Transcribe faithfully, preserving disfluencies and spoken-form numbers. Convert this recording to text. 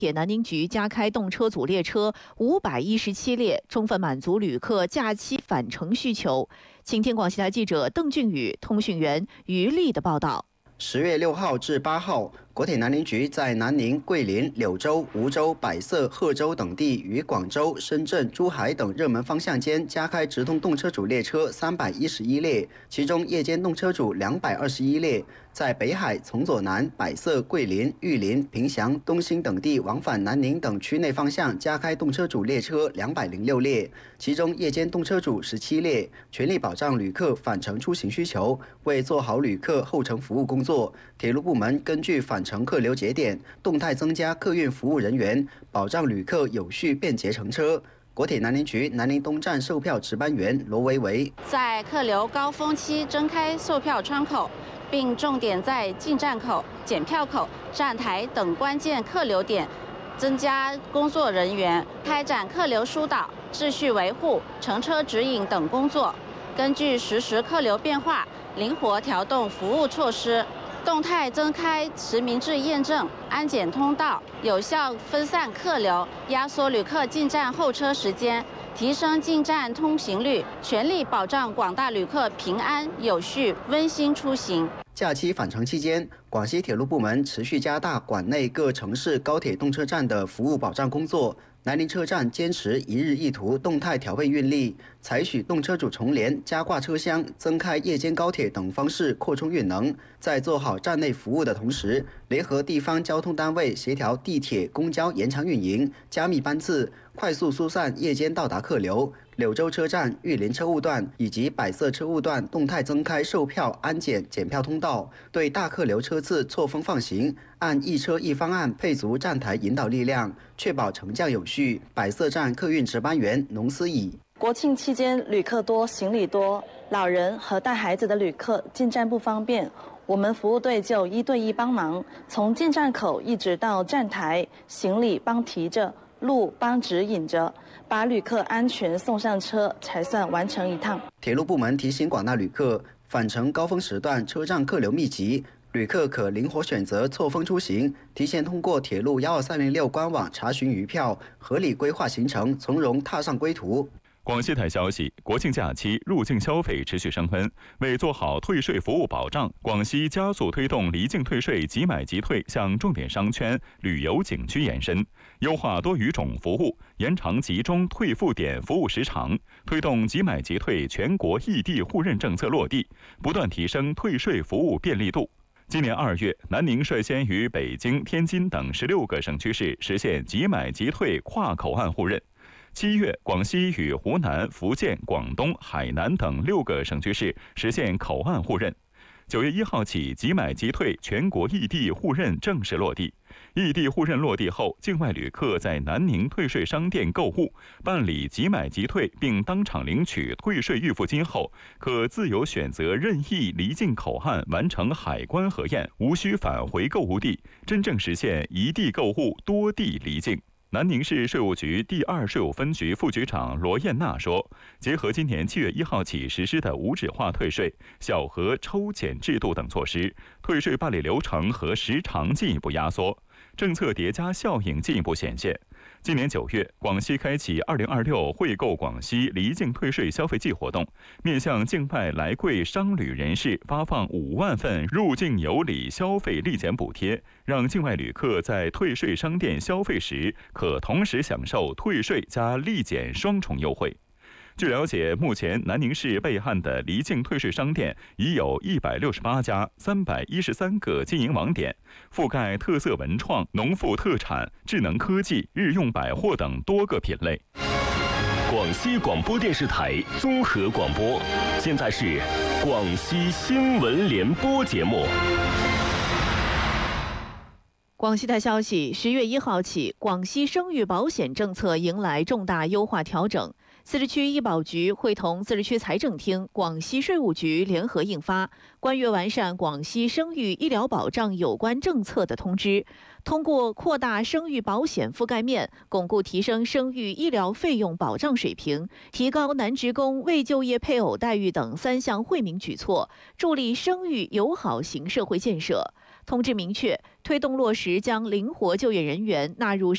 铁南宁局加开动车组列车五百一十七列，充分满足旅客假期返程需求。请听广西台记者邓俊宇、通讯员于丽的报道。 十月六号至八号，国铁南宁局在南宁、桂林、柳州、梧州、百色、贺州等地与广州、深圳、珠海等热门方向间加开直通动车组列车三百一十一列，其中夜间动车组两百二十一列。在北海、从左南、百色、桂林、玉林、凭祥、东兴等地往返南宁等区内方向加开动车组列车两百零六列，其中夜间动车组十七列，全力保障旅客返程出行需求。为做好旅客后程服务工作，铁路部门根据返程客流节点，动态增加客运服务人员，保障旅客有序便捷乘车。国铁南宁局南宁东站售票值班员罗维维在客流高峰期增开售票窗口，并重点在进站口、检票口、站台等关键客流点增加工作人员，开展客流疏导、秩序维护、乘车指引等工作，根据实时客流变化，灵活调动服务措施。动态增开实名制验证、安检通道，有效分散客流，压缩旅客进站候车时间，提升进站通行率，全力保障广大旅客平安有序、温馨出行。 假期返程期间，广西铁路部门持续加大管内各城市高铁动车站的服务保障工作。南宁车站坚持一日一图动态调配运力，采取动车组重联、加挂车厢、增开夜间高铁等方式扩充运能。在做好站内服务的同时，联合地方交通单位协调地铁、公交延长运营，加密班次，快速疏散夜间到达客流。柳州车站、玉林车务段以及百色车务段动态增开售票、安检、检票通道，对大客流车次错峰放行，按一车一方案配足站台引导力量，确保乘降有序。百色站客运值班员农思乙： 国庆期间旅客多、行李多，老人和带孩子的旅客进站不方便，我们服务队就一对一帮忙，从进站口一直到站台，行李帮提着，路帮指引着，把旅客安全送上车，才算完成一趟。 铁路部门提醒广大旅客，返程高峰时段车站客流密集，旅客可灵活选择错峰出行，提前通过铁路幺二三零六官网查询余票，合理规划行程，从容踏上归途。 广西台消息，国庆假期入境消费持续升温，为做好退税服务保障，广西加速推动离境退税即买即退向重点商圈、旅游景区延伸，优化多语种服务，延长集中退付点服务时长，推动即买即退全国异地互认政策落地，不断提升退税服务便利度。今年二月，南宁率先于北京、天津等十六个省区市实现即买即退跨口岸互认。七月，广西与湖南、福建、广东、海南等六个省区市实现口岸互认。九月一号起，即买即退全国异地互认正式落地。异地互认落地后，境外旅客在南宁退税商店购物，办理即买即退并当场领取退税预付金后，可自由选择任意离境口岸完成海关核验，无需返回购物地，真正实现一地购物、多地离境。南宁市税务局第二税务分局副局长罗艳娜说，结合今年七月一号起实施的无纸化退税、小额抽检制度等措施，退税办理流程和时长进一步压缩，政策叠加效应进一步显现。今年九月，广西开启二零二六惠购广西离境退税消费季活动，面向境外来贵商旅人士发放五万份入境有礼消费立减补贴，让境外旅客在退税商店消费时可同时享受退税加立减双重优惠。据了解，目前南宁市备案的离境退税商店已有一百六十八家、三百一十三个经营网点，覆盖特色文创、农副特产、智能科技、日用百货等多个品类。 广西广播电视台综合广播，现在是广西新闻联播节目。 广西台消息，十月一号起，广西生育保险政策迎来重大优化调整。自治区医保局会同自治区财政厅、广西税务局联合印发《关于完善广西生育医疗保障有关政策的通知》，通过扩大生育保险覆盖面，巩固提升生育医疗费用保障水平，提高男职工未就业配偶待遇等三项惠民举措，助力生育友好型社会建设。通知明确，推动落实将灵活就业人员纳入